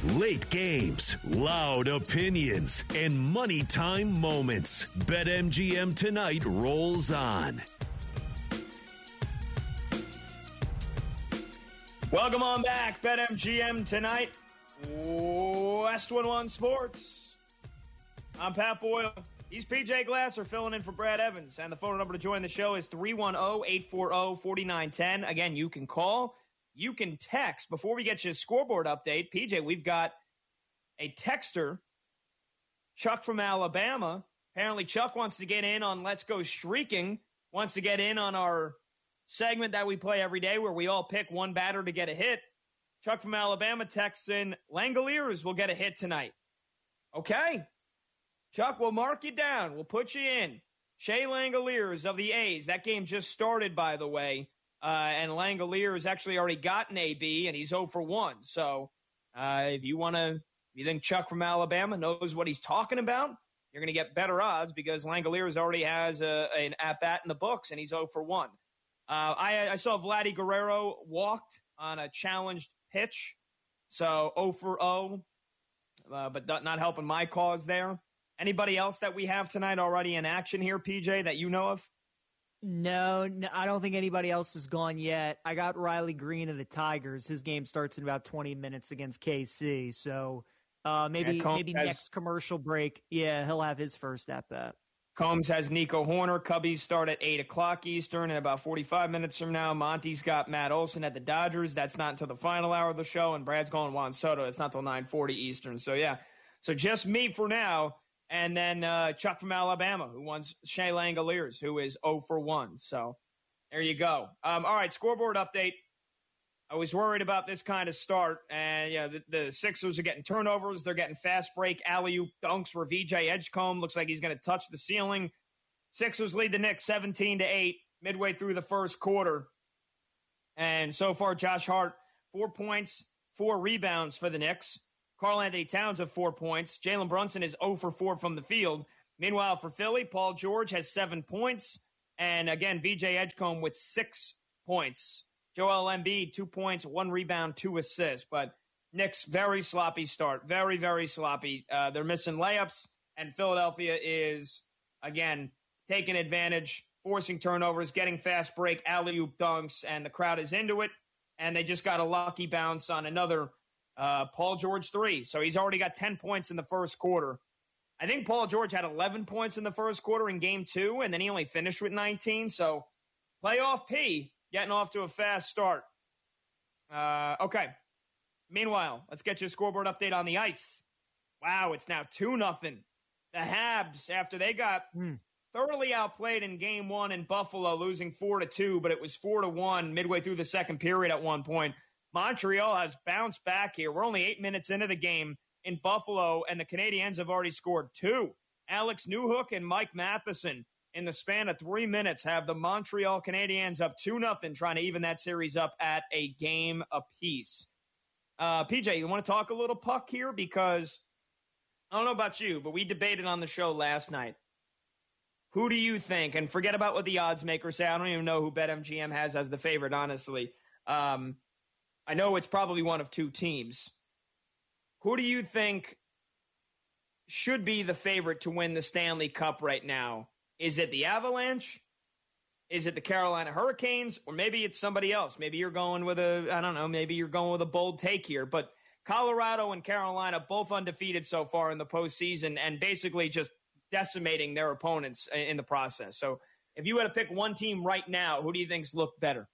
Late games, loud opinions, and money time moments. BetMGM Tonight rolls on. Welcome on back, BetMGM Tonight, West 1-1 Sports. I'm Pat Boyle. He's PJ Glasser filling in for Brad Evans. And the phone number to join the show is 310-840-4910. Again, you can call, you can text. Before we get you a scoreboard update, PJ, we've got a texter, Chuck from Alabama. Apparently Chuck wants to get in on Let's Go Streaking, wants to get in on our segment that we play every day where we all pick one batter to get a hit. Chuck from Alabama texts in, Langoliers will get a hit tonight. Okay. Chuck, we'll mark you down. We'll put you in. Shea Langoliers of the A's. That game just started, by the way. And Langoliers actually already got an AB, and he's 0 for 1. So if you think Chuck from Alabama knows what he's talking about, you're going to get better odds because Langoliers already has an at-bat in the books, and he's 0 for 1. I saw Vladdy Guerrero walked on a challenged pitch, so 0 for 0, but not helping my cause there. Anybody else that we have tonight already in action here, PJ, that you know of? No, I don't think anybody else has gone yet. I got Riley Green of the Tigers. His game starts in about 20 minutes against KC, so maybe next commercial break, he'll have his first at-bat. Combs has Nico Horner. Cubbies start at 8 o'clock Eastern in about 45 minutes from now. Monty's got Matt Olson at the Dodgers. That's not until the final hour of the show, and Brad's going Juan Soto. It's not until 9:40 Eastern. So, so just me for now. And then Chuck from Alabama, who wants Shea Langoliers, who is 0 for 1. So there you go. All right, scoreboard update. I was worried about this kind of start. And, the Sixers are getting turnovers. They're getting fast break alley-oop dunks where VJ Edgecombe looks like he's going to touch the ceiling. Sixers lead the Knicks 17-8 midway through the first quarter. And so far, Josh Hart, 4 points, 4 rebounds for the Knicks. Karl-Anthony Towns have 4 points. Jalen Brunson is 0 for 4 from the field. Meanwhile, for Philly, Paul George has 7 points. And again, VJ Edgecombe with 6 points. Joel Embiid, 2 points, 1 rebound, 2 assists. But Knicks, very sloppy start. Very, very sloppy. They're missing layups. And Philadelphia is, again, taking advantage, forcing turnovers, getting fast break, alley-oop dunks, and the crowd is into it. And they just got a lucky bounce on another Paul George 3. So he's already got 10 points in the first quarter. I think Paul George had 11 points in the first quarter in game 2, and then he only finished with 19. So playoff P getting off to a fast start. Okay. Meanwhile, let's get you a scoreboard update on the ice. Wow, it's now 2-0. The Habs, after they got thoroughly outplayed in game 1 in Buffalo, losing 4-2, but it was 4-1 midway through the second period at one point. Montreal has bounced back here. We're only 8 minutes into the game in Buffalo, and the Canadiens have already scored 2. Alex Newhook and Mike Matheson, in the span of 3 minutes, have the Montreal Canadiens up 2-0, trying to even that series up at a game apiece. PJ, you want to talk a little puck here? Because I don't know about you, but we debated on the show last night. Who do you think, and forget about what the odds makers say. I don't even know who BetMGM has as the favorite, honestly. I know it's probably one of 2 teams. Who do you think should be the favorite to win the Stanley Cup right now? Is it the Avalanche? Is it the Carolina Hurricanes? Or maybe it's somebody else. Maybe you're going with maybe you're going with a bold take here. But Colorado and Carolina both undefeated so far in the postseason and basically just decimating their opponents in the process. So if you had to pick one team right now, who do you think's looked better?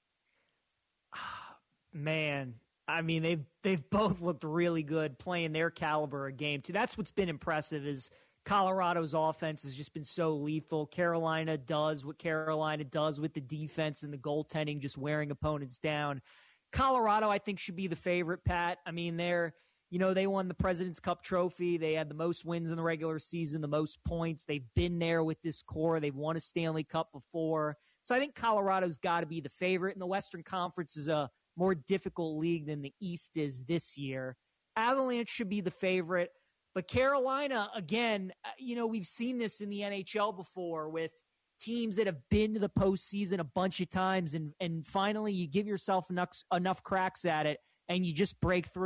Man, I mean, they've both looked really good playing their caliber of game, too. That's what's been impressive is Colorado's offense has just been so lethal. Carolina does what Carolina does with the defense and the goaltending, just wearing opponents down. Colorado, I think, should be the favorite, Pat. I mean, they won the President's Cup trophy. They had the most wins in the regular season, the most points. They've been there with this core. They've won a Stanley Cup before. So I think Colorado's got to be the favorite. And the Western Conference is a more difficult league than the East is this year. Avalanche should be the favorite. But Carolina, again, we've seen this in the NHL before with teams that have been to the postseason a bunch of times, and finally you give yourself enough cracks at it, and you just break through.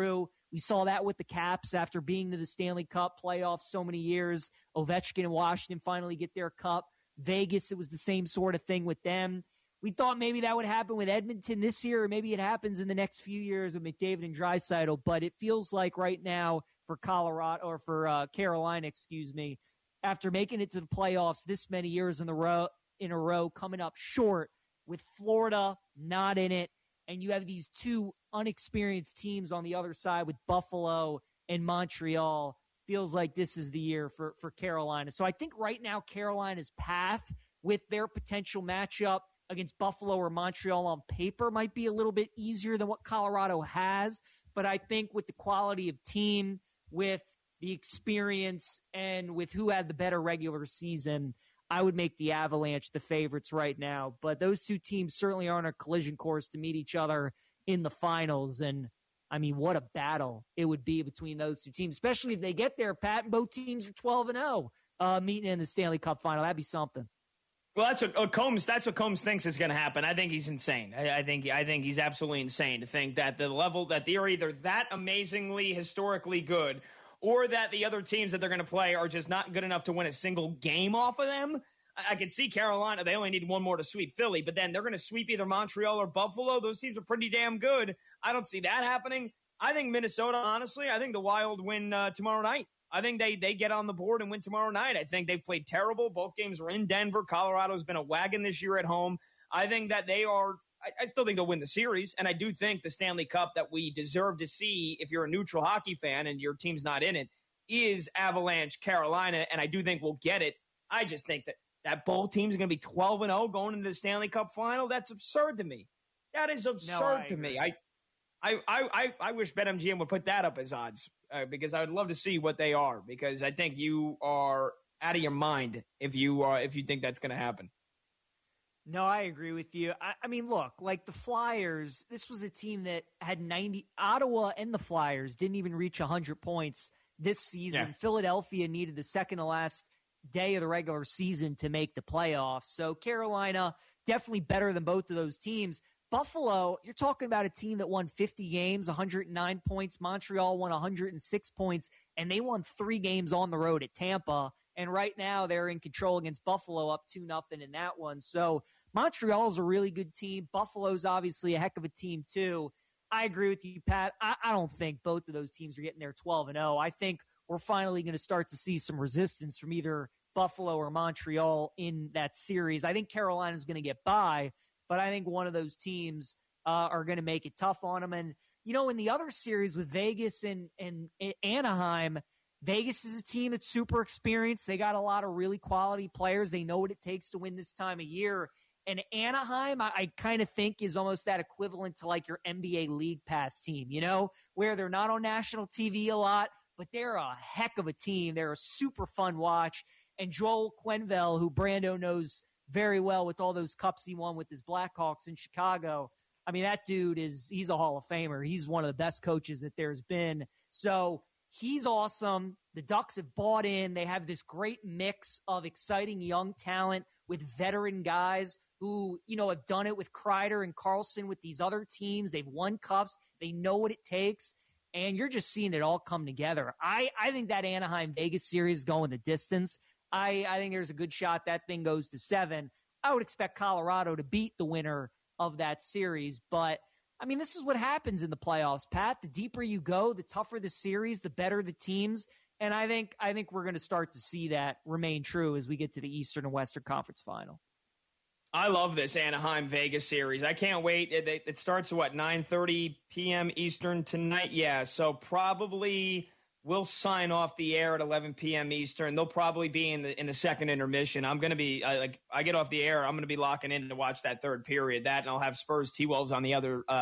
We saw that with the Caps after being to the Stanley Cup playoffs so many years. Ovechkin and Washington finally get their cup. Vegas, it was the same sort of thing with them. We thought maybe that would happen with Edmonton this year, or maybe it happens in the next few years with McDavid and Draisaitl. But it feels like right now for Colorado, or for Carolina, after making it to the playoffs this many years in a row, coming up short with Florida not in it, and you have these two unexperienced teams on the other side with Buffalo and Montreal. Feels like this is the year for Carolina. So I think right now Carolina's path with their potential matchup against Buffalo or Montreal on paper might be a little bit easier than what Colorado has. But I think with the quality of team, with the experience, and with who had the better regular season, I would make the Avalanche the favorites right now. But those two teams certainly are on a collision course to meet each other in the finals. And, I mean, what a battle it would be between those two teams, especially if they get there, Pat, and both teams are 12-0 meeting in the Stanley Cup final. That'd be something. Well, that's what Combs thinks is going to happen. I think he's insane. I think he's absolutely insane to think that the level that they are either that amazingly historically good, or that the other teams that they're going to play are just not good enough to win a single game off of them. I can see Carolina. They only need one more to sweep Philly, but then they're going to sweep either Montreal or Buffalo. Those teams are pretty damn good. I don't see that happening. I think Minnesota, honestly, I think the Wild win tomorrow night. I think they get on the board and win tomorrow night. I think they've played terrible. Both games were in Denver. Colorado's been a wagon this year at home. I think that they are – I still think they'll win the series, and I do think the Stanley Cup that we deserve to see if you're a neutral hockey fan and your team's not in it is Avalanche Carolina, and I do think we'll get it. I just think that both teams are going to be 12-0 going into the Stanley Cup final. That's absurd to me. That is absurd to me. I wish BetMGM would put that up as odds. Because I would love to see what they are, because I think you are out of your mind if you think that's going to happen. No, I agree with you. I mean, look, like the Flyers, this was a team that had 90. Ottawa and the Flyers didn't even reach 100 points this season. Yeah. Philadelphia needed the second to last day of the regular season to make the playoffs. So Carolina, definitely better than both of those teams. Buffalo, you're talking about a team that won 50 games, 109 points. Montreal won 106 points, and they won 3 games on the road at Tampa. And right now they're in control against Buffalo, up 2-0 in that one. So Montreal's a really good team. Buffalo's obviously a heck of a team too. I agree with you, Pat. I don't think both of those teams are getting there 12-0. I think we're finally going to start to see some resistance from either Buffalo or Montreal in that series. I think Carolina's going to get by, but I think one of those teams are going to make it tough on them. And, you know, in the other series with Vegas and Anaheim, Vegas is a team that's super experienced. They got a lot of really quality players. They know what it takes to win this time of year. And Anaheim, I kind of think, is almost that equivalent to like your NBA League Pass team, you know, where they're not on national TV a lot, but they're a heck of a team. They're a super fun watch. And Joel Quenneville, who Brando knows very well with all those cups he won with his Blackhawks in Chicago. I mean, that dude he's a Hall of Famer. He's one of the best coaches that there's been. So he's awesome. The Ducks have bought in. They have this great mix of exciting young talent with veteran guys who, you know, have done it with Kreider and Carlson with these other teams. They've won cups. They know what it takes. And you're just seeing it all come together. I think that Anaheim-Vegas series is going the distance. I think there's a good shot that thing goes to 7. I would expect Colorado to beat the winner of that series. But, I mean, this is what happens in the playoffs, Pat. The deeper you go, the tougher the series, the better the teams. And I think we're going to start to see that remain true as we get to the Eastern and Western Conference final. I love this Anaheim-Vegas series. I can't wait. It starts at, 9:30 p.m. Eastern tonight? Yeah, so probably we'll sign off the air at 11 p.m. Eastern. They'll probably be in the second intermission. I'm going to be I get off the air. I'm going to be locking in to watch that third period. That, and I'll have Spurs T-Wells on the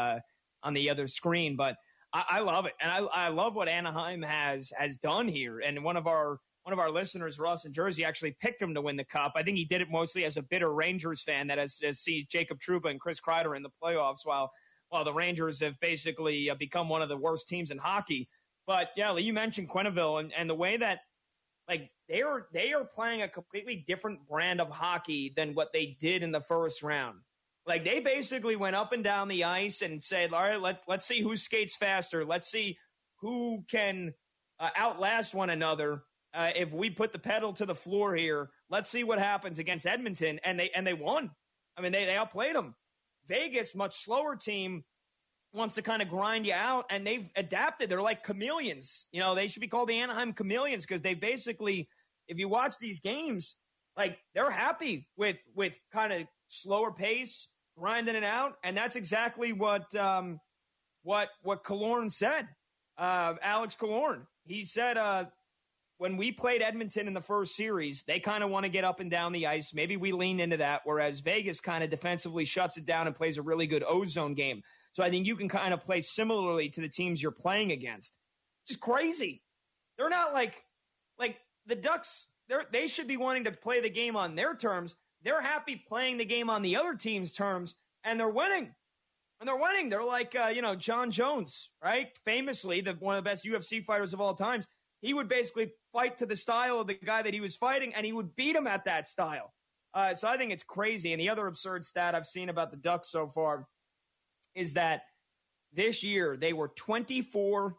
other screen. But I love it, and I love what Anaheim has done here. And one of our listeners, Ross in Jersey, actually picked him to win the cup. I think he did it mostly as a bitter Rangers fan that has sees Jacob Trouba and Chris Kreider in the playoffs, while the Rangers have basically become one of the worst teams in hockey. But yeah, you mentioned Quenneville and the way that like they are playing a completely different brand of hockey than what they did in the first round. Like they basically went up and down the ice and said, all right, let's see who skates faster. Let's see who can outlast one another. If we put the pedal to the floor here, let's see what happens against Edmonton. And they won. I mean, they outplayed them. Vegas, much slower team, wants to kind of grind you out, and they've adapted. They're like chameleons. You know, they should be called the Anaheim Chameleons because they basically, if you watch these games, like they're happy with kind of slower pace, grinding it out, and that's exactly what Killorn said. Alex Killorn, he said when we played Edmonton in the first series, they kind of want to get up and down the ice. Maybe we lean into that, whereas Vegas kind of defensively shuts it down and plays a really good O-zone game. So I think you can kind of play similarly to the teams you're playing against. Just crazy. They're not like the Ducks. They should be wanting to play the game on their terms. They're happy playing the game on the other team's terms, and they're winning. And they're winning. They're like, John Jones, right? Famously, one of the best UFC fighters of all times. He would basically fight to the style of the guy that he was fighting, and he would beat him at that style. So I think it's crazy. And the other absurd stat I've seen about the Ducks so far is that this year they were 24-6-6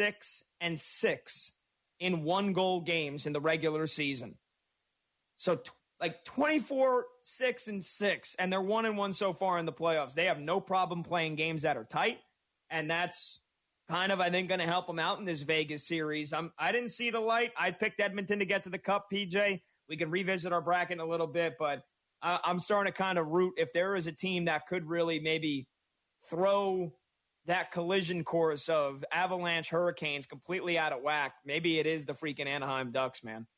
in one-goal games in the regular season. So 24-6-6, and they're 1-1 so far in the playoffs. They have no problem playing games that are tight, and that's kind of, I think, going to help them out in this Vegas series. I didn't see the light. I picked Edmonton to get to the Cup, PJ. We can revisit our bracket in a little bit, but I'm starting to kind of root if there is a team that could really maybe throw that collision course of Avalanche Hurricanes completely out of whack. Maybe it is the freaking Anaheim Ducks, man.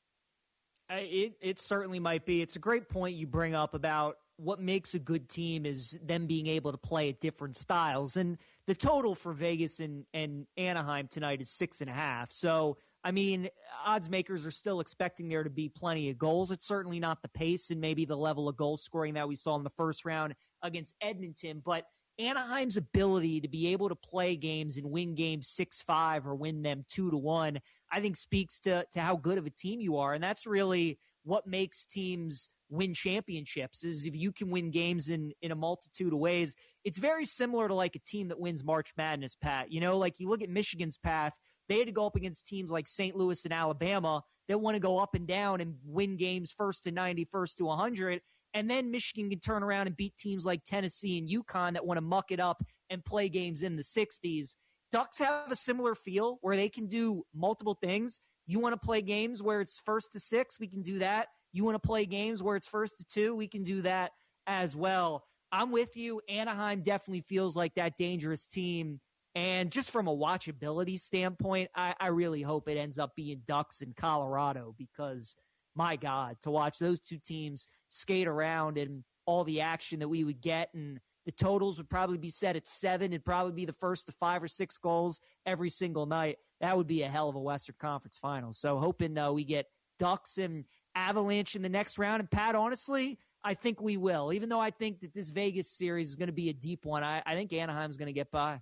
It certainly might be. It's a great point you bring up about what makes a good team is them being able to play at different styles. And the total for Vegas and Anaheim tonight is 6.5. So, I mean, odds makers are still expecting there to be plenty of goals. It's certainly not the pace and maybe the level of goal scoring that we saw in the first round against Edmonton, but Anaheim's ability to be able to play games and win games 6-5 or win them 2-1, I think speaks to how good of a team you are. And that's really what makes teams win championships, is if you can win games in a multitude of ways. It's very similar to like a team that wins March Madness, Pat. You know, like you look at Michigan's path, they had to go up against teams like St. Louis and Alabama that want to go up and down and win games first to 90, first to 100. And then Michigan can turn around and beat teams like Tennessee and UConn that want to muck it up and play games in the 60s. Ducks have a similar feel where they can do multiple things. You want to play games where it's 1st to 6, we can do that. You want to play games where it's 1st to 2, we can do that as well. I'm with you. Anaheim definitely feels like that dangerous team. And just from a watchability standpoint, I really hope it ends up being Ducks in Colorado because, my God, to watch those two teams skate around and all the action that we would get, and the totals would probably be set at 7. It'd probably be the first to 5 or 6 goals every single night. That would be a hell of a Western Conference final. So hoping we get Ducks and Avalanche in the next round. And Pat, honestly, I think we will. Even though I think that this Vegas series is going to be a deep one, I think Anaheim's going to get by.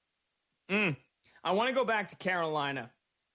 I want to go back to Carolina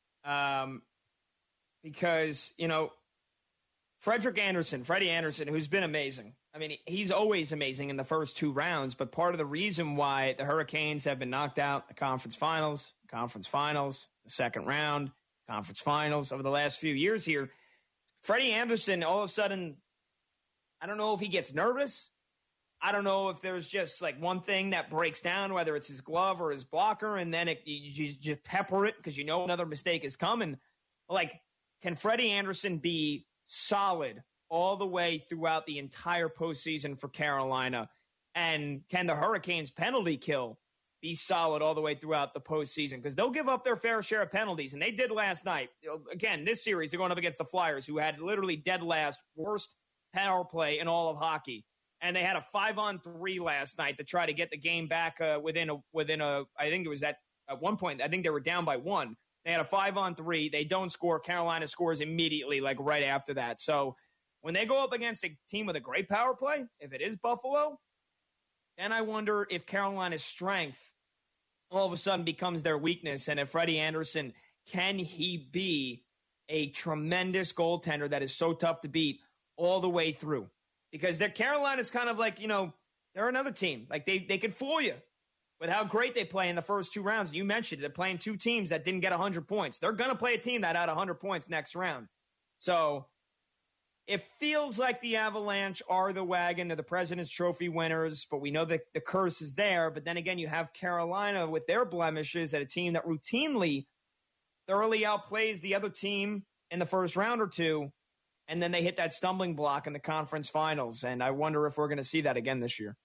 because, Freddie Anderson, who's been amazing. I mean, he's always amazing in the first 2 rounds, but part of the reason why the Hurricanes have been knocked out, the conference finals, the second round, conference finals over the last few years here, Freddie Anderson, all of a sudden, I don't know if he gets nervous. I don't know if there's just like one thing that breaks down, whether it's his glove or his blocker, and then you just pepper it because another mistake is coming. Like, can Freddie Anderson be solid all the way throughout the entire postseason for Carolina? And can the Hurricanes penalty kill be solid all the way throughout the postseason? Because they'll give up their fair share of penalties, and they did last night. Again, this series, they're going up against the Flyers, who had literally dead last, worst power play in all of hockey. And they had a 5-on-3 last night to try to get the game back within a. I think it was at one point, I think they were down by 1. They had a 5-on-3. They don't score. Carolina scores immediately, like right after that. So when they go up against a team with a great power play, if it is Buffalo, then I wonder if Carolina's strength all of a sudden becomes their weakness. And if Freddie Anderson, can he be a tremendous goaltender that is so tough to beat all the way through? Because Carolina's kind of like, they're another team. Like they could fool you. with how great they play in the first 2 rounds. You mentioned it, they're playing 2 teams that didn't get 100 points. They're going to play a team that had 100 points next round. So it feels like the Avalanche are the wagon. They're the President's Trophy winners, but we know that the curse is there. But then again, you have Carolina with their blemishes at a team that routinely thoroughly outplays the other team in the first round or 2, and then they hit that stumbling block in the conference finals. And I wonder if we're going to see that again this year.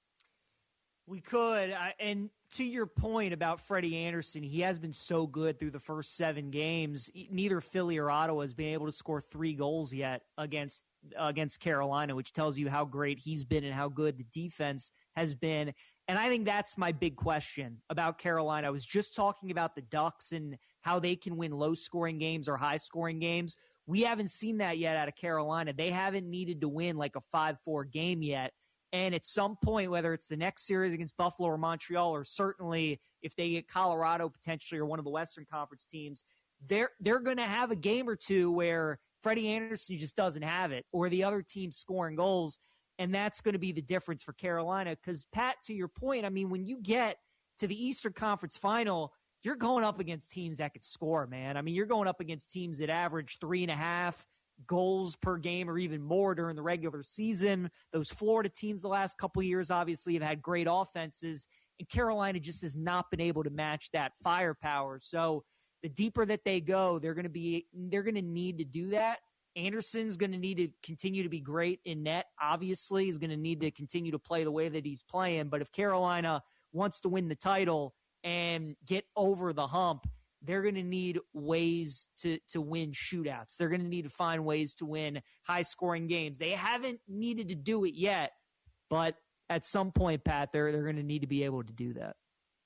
We could. And to your point about Freddie Anderson, he has been so good through the first 7 games. Neither Philly or Ottawa has been able to score 3 goals yet against Carolina, which tells you how great he's been and how good the defense has been. And I think that's my big question about Carolina. I was just talking about the Ducks and how they can win low-scoring games or high-scoring games. We haven't seen that yet out of Carolina. They haven't needed to win like a 5-4 game yet. And at some point, whether it's the next series against Buffalo or Montreal, or certainly if they get Colorado potentially or one of the Western Conference teams, they're going to have a game or 2 where Freddie Anderson just doesn't have it, or the other team's scoring goals. And that's going to be the difference for Carolina. Because, Pat, to your point, I mean, when you get to the Eastern Conference Final, you're going up against teams that could score, man. I mean, you're going up against teams that average 3.5 goals per game or even more during the regular season. Those Florida teams the last couple of years obviously have had great offenses, and Carolina just has not been able to match that firepower. So the deeper that they go, they're going to need to do that. Anderson's going to need to continue to be great in net. Obviously, he's going to need to continue to play the way that he's playing. But if Carolina wants to win the title and get over the hump, they're going to need ways to win shootouts. They're going to need to find ways to win high-scoring games. They haven't needed to do it yet, but at some point, Pat, they're going to need to be able to do that.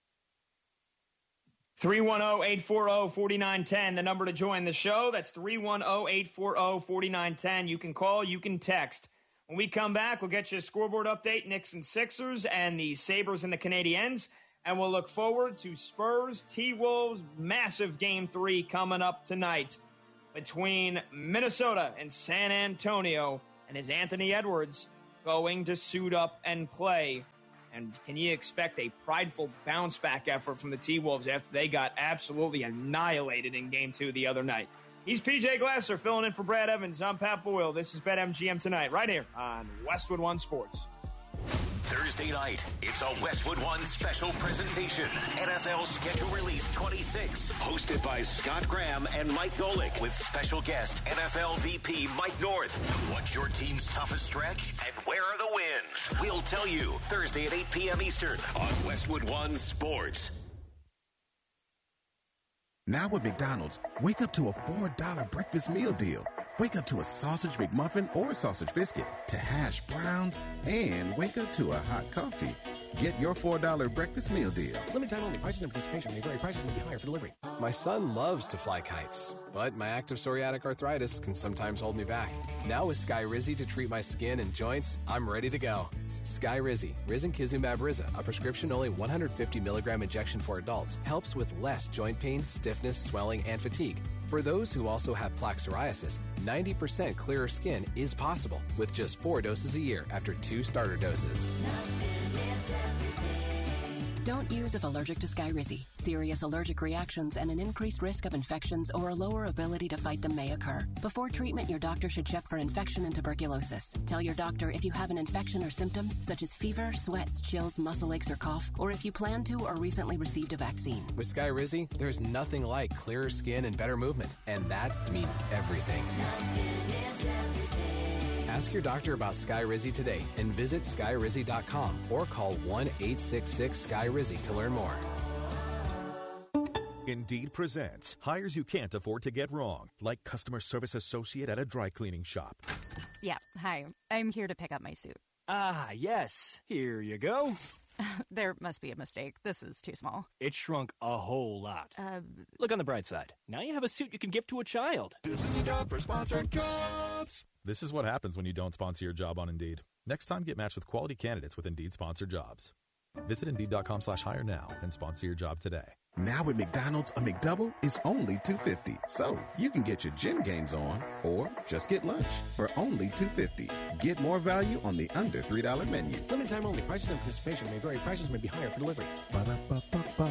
310-840-4910, the number to join the show. That's 310-840-4910. You can call, you can text. When we come back, we'll get you a scoreboard update, Knicks and Sixers, and the Sabres and the Canadiens. And we'll look forward to Spurs T-Wolves massive Game 3 coming up tonight between Minnesota and San Antonio. And is Anthony Edwards going to suit up and play? And can you expect a prideful bounce-back effort from the T-Wolves after they got absolutely annihilated in Game 2 the other night? He's PJ Glasser filling in for Brad Evans. I'm Pat Boyle. This is BetMGM Tonight right here on Westwood One Sports. Thursday night, it's a Westwood One special presentation. NFL Schedule Release 26, hosted by Scott Graham and Mike Golick, with special guest NFL VP Mike North. What's your team's toughest stretch, and where are the wins? We'll tell you Thursday at 8 p.m. Eastern on Westwood One Sports. Now at McDonald's, wake up to a $4 breakfast meal deal. Wake up to a sausage McMuffin or sausage biscuit, to hash browns, and wake up to a hot coffee. Get your $4 breakfast meal deal. Limited time only. Prices and participation may vary. Prices may be higher for delivery. My son loves to fly kites, but my active psoriatic arthritis can sometimes hold me back. Now with Skyrizi to treat my skin and joints, I'm ready to go. Skyrizi, Risankizumab Riza, a prescription-only 150 milligram injection for adults, helps with less joint pain, stiffness, swelling, and fatigue. For those who also have plaque psoriasis, 90% clearer skin is possible with just 4 doses a year after 2 starter doses. Don't use if allergic to Skyrizi. Serious allergic reactions and an increased risk of infections or a lower ability to fight them may occur. Before treatment, your doctor should check for infection and tuberculosis. Tell your doctor if you have an infection or symptoms such as fever, sweats, chills, muscle aches, or cough, or if you plan to or recently received a vaccine. With Skyrizi, there's nothing like clearer skin and better movement, and that means everything. Ask your doctor about Skyrizi today and visit Skyrizi.com or call 1-866-SKYRIZI to learn more. Indeed presents hires you can't afford to get wrong, like customer service associate at a dry cleaning shop. Yeah, hi. I'm here to pick up my suit. Ah, yes. Here you go. There must be a mistake. This is too small. It shrunk a whole lot. Look on the bright side. Now you have a suit you can give to a child. This is the job for sponsored jobs. This is what happens when you don't sponsor your job on Indeed. Next time, get matched with quality candidates with Indeed sponsored jobs. Visit Indeed.com/hire now and sponsor your job today. Now at McDonald's, a McDouble is only $2.50. So you can get your gym games on or just get lunch for only $2.50. Get more value on the under $3 menu. Limited time only. Prices and participation may vary. Prices may be higher for delivery. Ba-da-ba-ba-ba.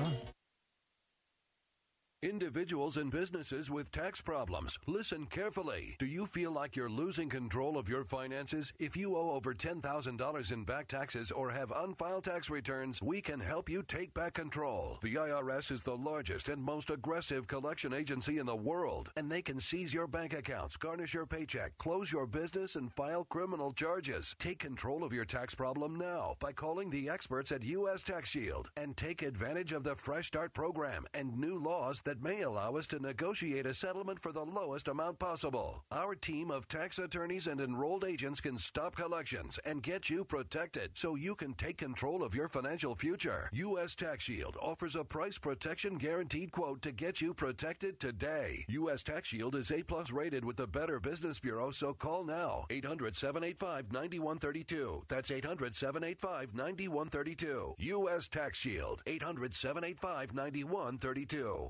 Individuals and businesses with tax problems, listen carefully. Do you feel like you're losing control of your finances? If you owe over $10,000 in back taxes or have unfiled tax returns, we can help you take back control. The IRS is the largest and most aggressive collection agency in the world, and they can seize your bank accounts, garnish your paycheck, close your business, and file criminal charges. Take control of your tax problem now by calling the experts at U.S. Tax Shield and take advantage of the Fresh Start program and new laws that may allow us to negotiate a settlement for the lowest amount possible. Our team of tax attorneys and enrolled agents can stop collections and get you protected so you can take control of your financial future. U.S. Tax Shield offers a price protection guaranteed quote to get you protected today. U.S. Tax Shield is A+ rated with the Better Business Bureau, so call now. 800-785-9132. That's 800-785-9132. U.S. Tax Shield. 800-785-9132.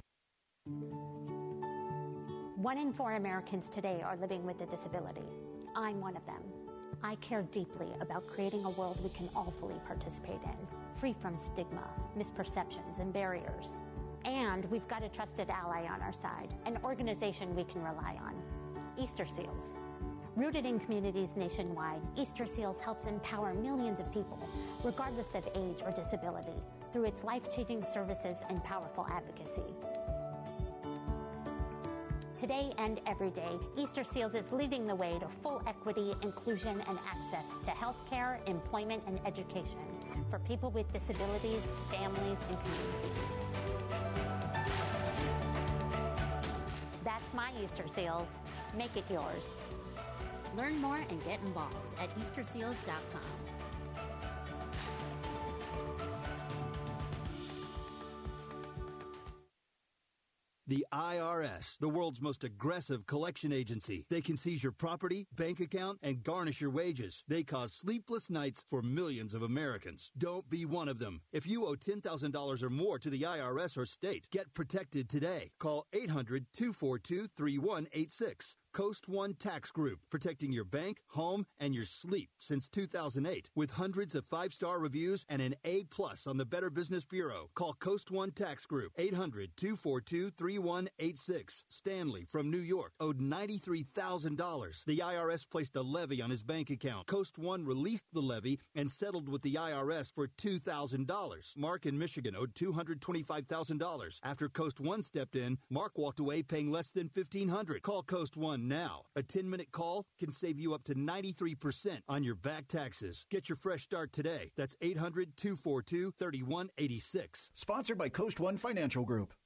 1 in 4 Americans today are living with a disability. I'm one of them. I care deeply about creating a world we can all fully participate in, free from stigma, misperceptions, and barriers. And we've got a trusted ally on our side, an organization we can rely on, Easter Seals. Rooted in communities nationwide, Easter Seals helps empower millions of people, regardless of age or disability, through its life-changing services and powerful advocacy. Today and every day, Easter Seals is leading the way to full equity, inclusion, and access to health care, employment, and education for people with disabilities, families, and communities. That's my Easter Seals. Make it yours. Learn more and get involved at EasterSeals.com. The IRS, the world's most aggressive collection agency. They can seize your property, bank account, and garnish your wages. They cause sleepless nights for millions of Americans. Don't be one of them. If you owe $10,000 or more to the IRS or state, get protected today. Call 800-242-3186. Coast One Tax Group, protecting your bank, home, and your sleep since 2008. With hundreds of 5-star reviews and an A+ on the Better Business Bureau. Call Coast One Tax Group, 800-242-3186. Stanley from New York owed $93,000. The IRS placed a levy on his bank account. Coast One released the levy and settled with the IRS for $2,000. Mark in Michigan owed $225,000. After Coast One stepped in, Mark walked away paying less than $1,500. Call Coast One now. A 10-minute call can save you up to 93% on your back taxes. Get your fresh start today. That's 800-242-3186. Sponsored by Coast One Financial Group.